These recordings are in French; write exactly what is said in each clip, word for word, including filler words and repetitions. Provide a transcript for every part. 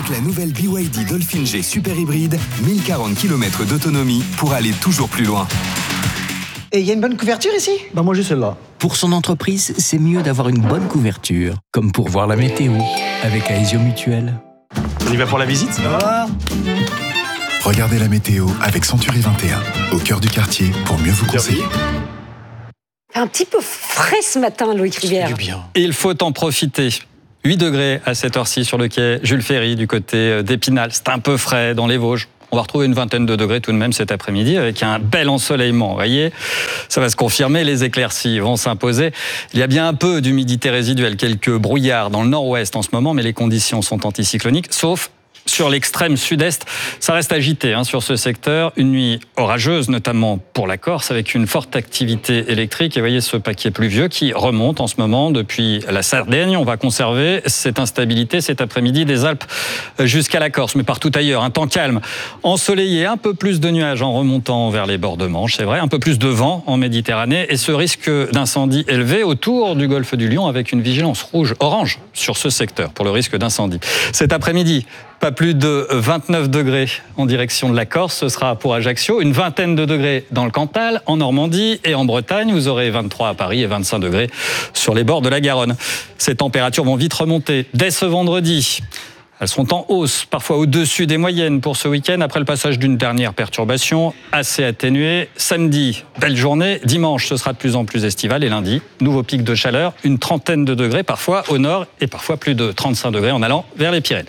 Avec la nouvelle B Y D Dolphin G Super Hybride, mille quarante kilomètres d'autonomie pour aller toujours plus loin. Et il y a une bonne couverture ici ? Bah moi j'ai celle-là. Pour son entreprise, c'est mieux d'avoir une bonne couverture, comme pour voir la météo, avec Aesio Mutuel. On y va pour la visite ? Ah. Regardez la météo avec Century vingt et un, au cœur du quartier, pour mieux vous conseiller. Un petit peu frais ce matin, Loïc Rivière. Il faut en profiter. huit degrés à cette heure-ci sur le quai Jules Ferry du côté d'Épinal. C'est un peu frais dans les Vosges. On va retrouver une vingtaine de degrés tout de même cet après-midi avec un bel ensoleillement. Vous voyez, ça va se confirmer, les éclaircies vont s'imposer. Il y a bien un peu d'humidité résiduelle, quelques brouillards dans le nord-ouest en ce moment, mais les conditions sont anticycloniques, sauf sur l'extrême sud-est. Ça reste agité hein, sur ce secteur. Une nuit orageuse, notamment pour la Corse, avec une forte activité électrique. Et voyez ce paquet pluvieux qui remonte en ce moment depuis la Sardaigne. On va conserver cette instabilité cet après-midi des Alpes jusqu'à la Corse, mais partout ailleurs. Un temps calme, ensoleillé, un peu plus de nuages en remontant vers les bords de Manche, c'est vrai. Un peu plus de vent en Méditerranée et ce risque d'incendie élevé autour du golfe du Lion avec une vigilance rouge-orange sur ce secteur pour le risque d'incendie. Cet après-midi, pas plus de vingt-neuf degrés en direction de la Corse, ce sera pour Ajaccio, une vingtaine de degrés dans le Cantal, en Normandie et en Bretagne. Vous aurez vingt-trois à Paris et vingt-cinq degrés sur les bords de la Garonne. Ces températures vont vite remonter dès ce vendredi. Elles seront en hausse, parfois au-dessus des moyennes pour ce week-end, après le passage d'une dernière perturbation assez atténuée. Samedi, belle journée. Dimanche, ce sera de plus en plus estival. Et lundi, nouveau pic de chaleur, une trentaine de degrés, parfois au nord, et parfois plus de trente-cinq degrés en allant vers les Pyrénées.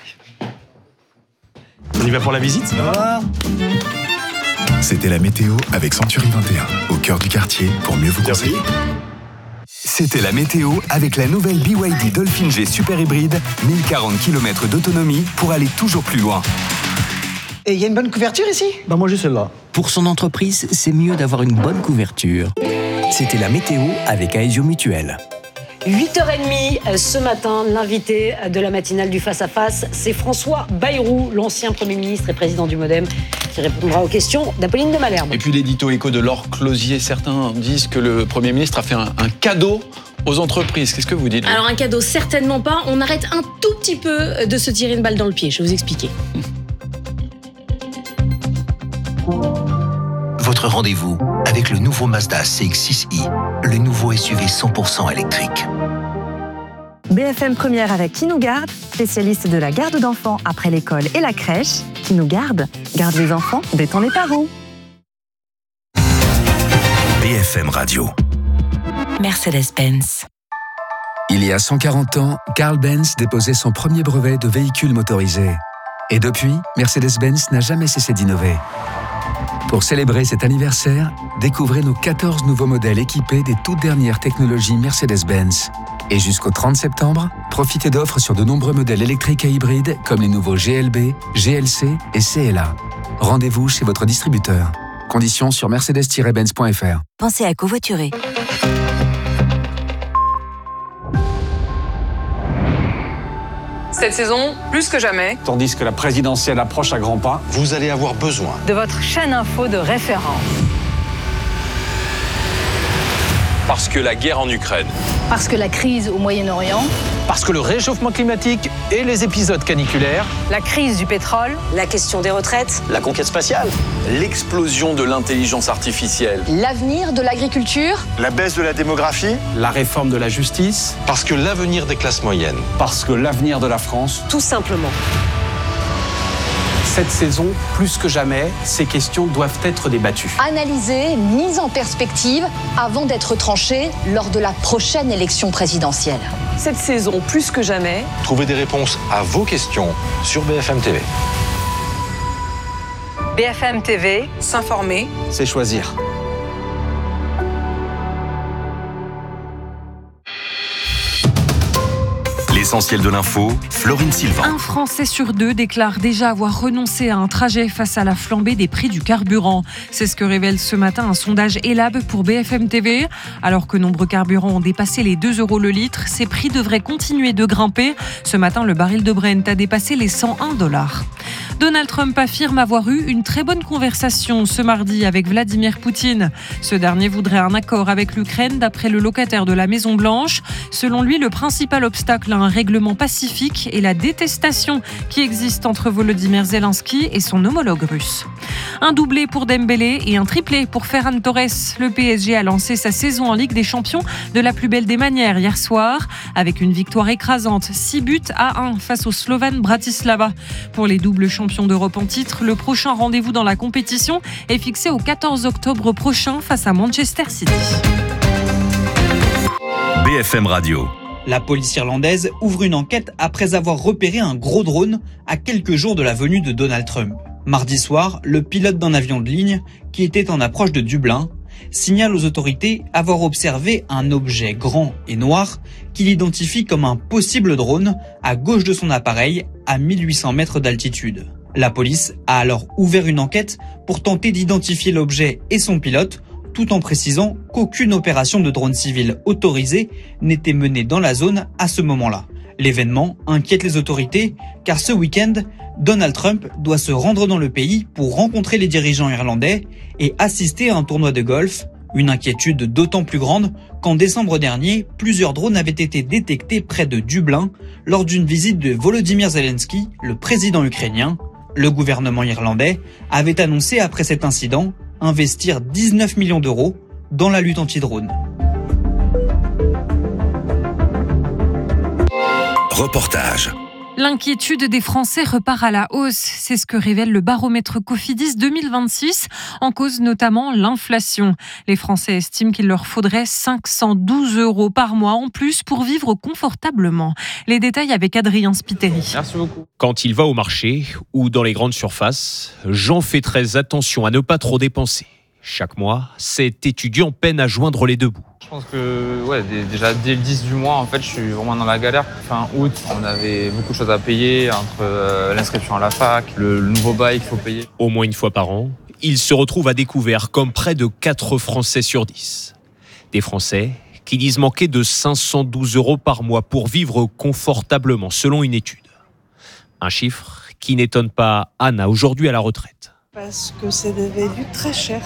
On y va pour la visite ? Ah. C'était la météo avec Century vingt et un, au cœur du quartier, pour mieux vous conseiller. C'était la météo avec la nouvelle B Y D Dolphin G Super Hybride, mille quarante kilomètres d'autonomie pour aller toujours plus loin. Et il y a une bonne couverture ici ? Bah moi j'ai celle-là. Pour son entreprise, c'est mieux d'avoir une bonne couverture. C'était la météo avec Aesio Mutuel. huit heures trente ce matin, l'invité de la matinale du Face à Face, c'est François Bayrou, l'ancien Premier ministre et président du Modem, qui répondra aux questions d'Apolline de Malherbe. Et puis l'édito écho de Laure Closier, certains disent que le Premier ministre a fait un, un cadeau aux entreprises. Qu'est-ce que vous dites ? Alors un cadeau, certainement pas. On arrête un tout petit peu de se tirer une balle dans le pied, je vais vous expliquer. Votre rendez-vous avec le nouveau Mazda C X six i, le nouveau S U V cent pour cent électrique. B F M Première avec Qui nous garde, spécialiste de la garde d'enfants après l'école et la crèche. Qui nous garde, garde les enfants, détend les parents. B F M Radio. Mercedes-Benz. Il y a cent quarante ans, Carl Benz déposait son premier brevet de véhicule motorisé. Et depuis, Mercedes-Benz n'a jamais cessé d'innover. Pour célébrer cet anniversaire, découvrez nos quatorze nouveaux modèles équipés des toutes dernières technologies Mercedes-Benz. Et jusqu'au trente septembre, profitez d'offres sur de nombreux modèles électriques et hybrides comme les nouveaux G L B, G L C et C L A. Rendez-vous chez votre distributeur. Conditions sur mercedes tiret benz point f r. Pensez à covoiturer. Cette saison, plus que jamais, tandis que la présidentielle approche à grands pas, vous allez avoir besoin de votre chaîne info de référence. Parce que la guerre en Ukraine. Parce que la crise au Moyen-Orient. Parce que le réchauffement climatique et les épisodes caniculaires. La crise du pétrole. La question des retraites. La conquête spatiale. L'explosion de l'intelligence artificielle. L'avenir de l'agriculture. La baisse de la démographie. La réforme de la justice. Parce que l'avenir des classes moyennes. Parce que l'avenir de la France. Tout simplement. Cette saison, plus que jamais, ces questions doivent être débattues. Analysées, mises en perspective avant d'être tranchées lors de la prochaine élection présidentielle. Cette saison, plus que jamais, trouvez des réponses à vos questions sur B F M T V. B F M T V, s'informer, c'est choisir. L'essentiel de l'info, Florine Sylvain. Un Français sur deux déclare déjà avoir renoncé à un trajet face à la flambée des prix du carburant. C'est ce que révèle ce matin un sondage Elab pour B F M T V. Alors que nombreux carburants ont dépassé les deux euros le litre, ces prix devraient continuer de grimper. Ce matin, le baril de Brent a dépassé les cent un dollars. Donald Trump affirme avoir eu une très bonne conversation ce mardi avec Vladimir Poutine. Ce dernier voudrait un accord avec l'Ukraine d'après le locataire de la Maison-Blanche. Selon lui, le principal obstacle à un règlement pacifique est la détestation qui existe entre Volodymyr Zelensky et son homologue russe. Un doublé pour Dembélé et un triplé pour Ferran Torres. Le P S G a lancé sa saison en Ligue des Champions de la plus belle des manières hier soir, avec une victoire écrasante, six buts à un face au Slovan Bratislava. Pour les doubles champions d'Europe en titre, le prochain rendez-vous dans la compétition est fixé au quatorze octobre prochain face à Manchester City. B F M Radio. La police irlandaise ouvre une enquête après avoir repéré un gros drone à quelques jours de la venue de Donald Trump. Mardi soir, le pilote d'un avion de ligne, qui était en approche de Dublin, signale aux autorités avoir observé un objet grand et noir qu'il identifie comme un possible drone à gauche de son appareil à mille huit cents mètres d'altitude. La police a alors ouvert une enquête pour tenter d'identifier l'objet et son pilote, tout en précisant qu'aucune opération de drone civil autorisée n'était menée dans la zone à ce moment-là. L'événement inquiète les autorités car ce week-end, Donald Trump doit se rendre dans le pays pour rencontrer les dirigeants irlandais et assister à un tournoi de golf. Une inquiétude d'autant plus grande qu'en décembre dernier, plusieurs drones avaient été détectés près de Dublin lors d'une visite de Volodymyr Zelensky, le président ukrainien. Le gouvernement irlandais avait annoncé après cet incident investir dix-neuf millions d'euros dans la lutte anti-drone. Reportage. L'inquiétude des Français repart à la hausse. C'est ce que révèle le baromètre Cofidis deux mille vingt-six, en cause notamment l'inflation. Les Français estiment qu'il leur faudrait cinq cent douze euros par mois en plus pour vivre confortablement. Les détails avec Adrien Spiteri. Merci beaucoup. Quand il va au marché ou dans les grandes surfaces, Jean fait très attention à ne pas trop dépenser. Chaque mois, cet étudiant peine à joindre les deux bouts. Je pense que ouais, déjà dès le dix du mois, en fait, je suis vraiment dans la galère. Fin août, on avait beaucoup de choses à payer entre euh, l'inscription à la fac, le, le nouveau bail qu'il faut payer. Au moins une fois par an, il se retrouve à découvert comme près de quatre Français sur dix. Des Français qui disent manquer de cinq cent douze euros par mois pour vivre confortablement, selon une étude. Un chiffre qui n'étonne pas Anna, aujourd'hui à la retraite. Parce que c'est devenu très cher.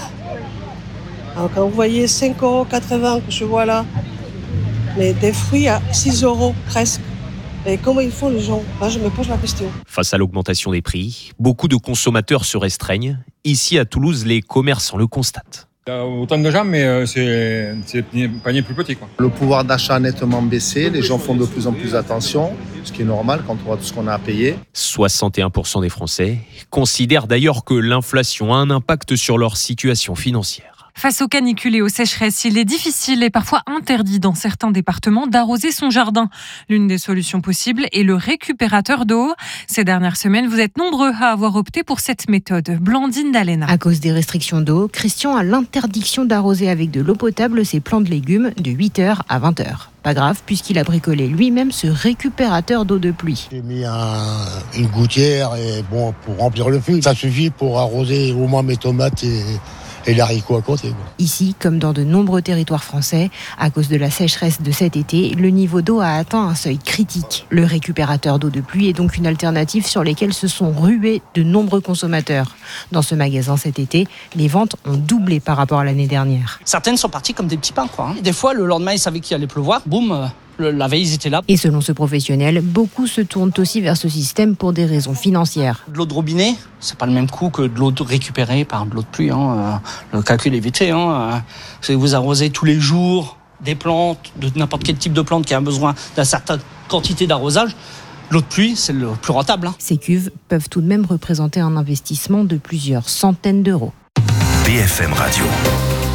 Alors quand vous voyez cinq euros quatre-vingts que je vois là, mais des fruits à six euros presque. Et comment ils font les gens ? Là, je me pose la question. Face à l'augmentation des prix, beaucoup de consommateurs se restreignent. Ici à Toulouse, les commerçants le constatent. Il y a autant de gens, mais c'est, c'est un panier plus petit, quoi. Le pouvoir d'achat a nettement baissé, les gens font de plus en plus attention, ce qui est normal quand on voit tout ce qu'on a à payer. soixante et un pour cent des Français considèrent d'ailleurs que l'inflation a un impact sur leur situation financière. Face aux canicules et aux sécheresses, il est difficile et parfois interdit dans certains départements d'arroser son jardin. L'une des solutions possibles est le récupérateur d'eau. Ces dernières semaines, vous êtes nombreux à avoir opté pour cette méthode. Blandine Dalena. À cause des restrictions d'eau, Christian a l'interdiction d'arroser avec de l'eau potable ses plants de légumes de huit heures à vingt heures. Pas grave, puisqu'il a bricolé lui-même ce récupérateur d'eau de pluie. J'ai mis un, une gouttière et bon, pour remplir le fût. Ça suffit pour arroser au moins mes tomates et... et les haricots à côté. Ici, comme dans de nombreux territoires français, à cause de la sécheresse de cet été, le niveau d'eau a atteint un seuil critique. Le récupérateur d'eau de pluie est donc une alternative sur laquelle se sont rués de nombreux consommateurs. Dans ce magasin cet été, les ventes ont doublé par rapport à l'année dernière. Certaines sont parties comme des petits pains, quoi. Des fois, le lendemain, ils savaient qu'il allait pleuvoir, boum, la veille, ils étaient là. Et selon ce professionnel, beaucoup se tournent aussi vers ce système pour des raisons financières. De l'eau de robinet, c'est pas le même coût que de l'eau récupérée par de l'eau de pluie. Hein. Le calcul est vite fait. Hein. C'est que vous arrosez tous les jours des plantes, de n'importe quel type de plante qui a besoin d'une certaine quantité d'arrosage. L'eau de pluie, c'est le plus rentable. Hein. Ces cuves peuvent tout de même représenter un investissement de plusieurs centaines d'euros. B F M Radio.